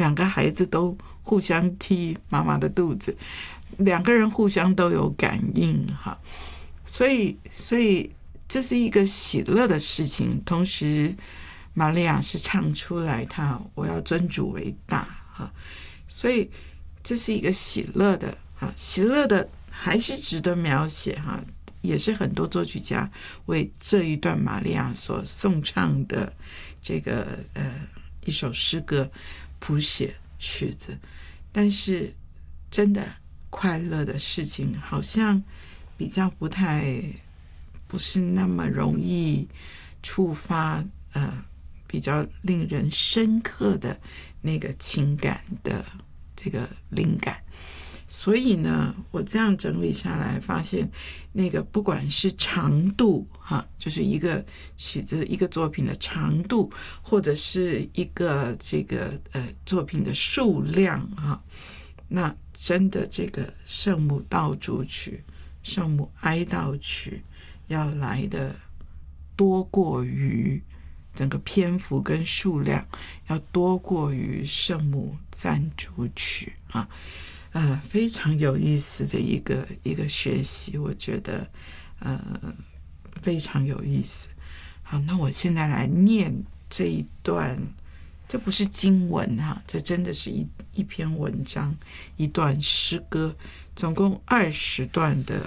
两个孩子都互相踢妈妈的肚子，两个人互相都有感应哈，所以这是一个喜乐的事情。同时玛利亚是唱出来她我要尊主为大哈，所以这是一个喜乐的哈，喜乐的还是值得描写哈，也是很多作曲家为这一段玛利亚所颂唱的这个一首诗歌谱写曲子。但是真的快乐的事情好像比较不是那么容易触发比较令人深刻的那个情感的这个灵感。所以呢，我这样整理下来发现，那个不管是长度哈，就是一个曲子一个作品的长度，或者是一个这个作品的数量哈，那真的这个圣母道主曲、圣母哀悼曲要来的多过于整个篇幅跟数量，要多过于圣母赞主曲啊。非常有意思的一个学习，我觉得非常有意思。好，那我现在来念这一段，这不是经文哈，这真的是一篇文章，一段诗歌，总共20段的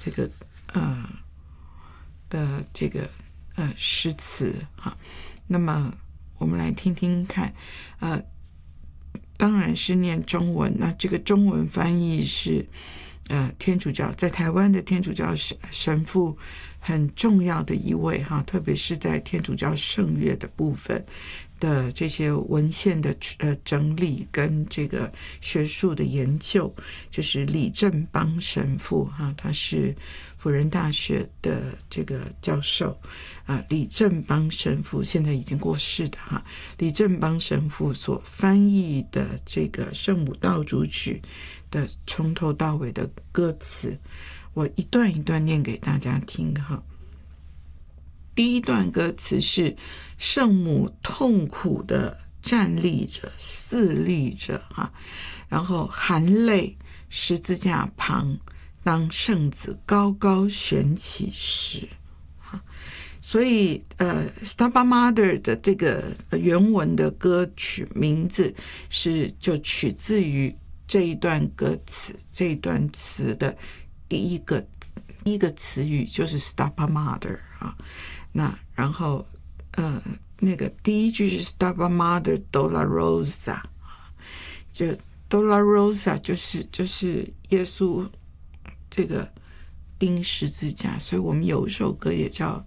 这个诗词哈。那么我们来听听看，当然是念中文，那这个中文翻译是天主教在台湾的天主教神父很重要的一位哈，特别是在天主教圣乐的部分的这些文献的整理跟这个学术的研究，就是李正邦神父哈，他是辅仁大学的这个教授李正邦神父现在已经过世的哈，李正邦神父所翻译的这个圣母道主曲的从头到尾的歌词，我一段一段念给大家听哈。第一段歌词是圣母痛苦的站立着侍立着哈，然后含泪十字架旁，当圣子高高悬起时。所以Stabat Mater 的这个原文的歌曲名字就取自于这一段歌词，这一段词的第一个词语就是 Stabat Mater 啊。那然后那个第一句是 Stabat Mater Dolorosa， 就 Dolorosa 就是耶稣这个钉十字架，所以我们有一首歌也叫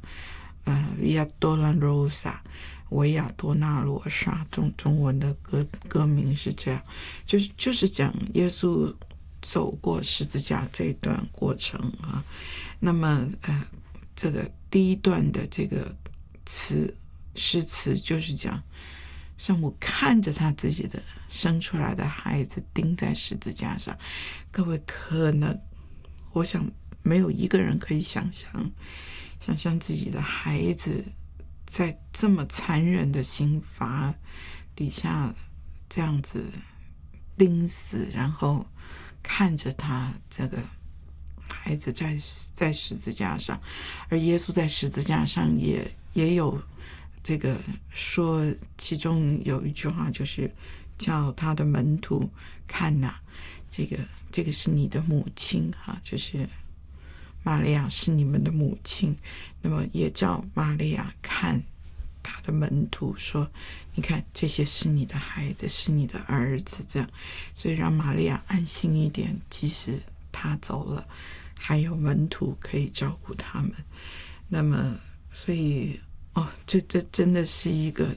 Via Dolorosa， 维亚多纳罗莎，中文的歌名是这样，就是讲耶稣走过十字架这一段过程啊。那么这个第一段的这个诗词就是讲圣母看着他自己的生出来的孩子钉在十字架上。各位可能我想没有一个人可以想象自己的孩子在这么残忍的刑罚底下这样子钉死，然后看着他这个孩子在十字架上，而耶稣在十字架上也有这个说，其中有一句话就是叫他的门徒看哪，这个是你的母亲哈，就是玛利亚是你们的母亲。那么也叫玛利亚看他的门徒说，你看这些是你的孩子，是你的儿子，这样，所以让玛利亚安心一点，即使他走了还有门徒可以照顾他们。那么所以这真的是一个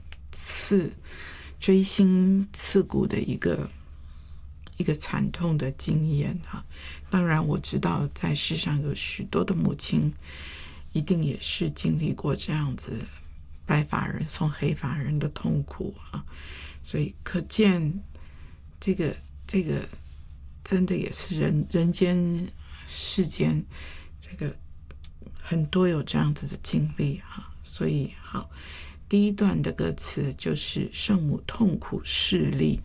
锥心刺骨的一个惨痛的经验啊！当然我知道在世上有许多的母亲一定也是经历过这样子白发人送黑发人的痛苦啊！所以可见这个真的也是人间世间这个很多有这样子的经历啊！所以好，第一段的歌词就是圣母痛苦侍立，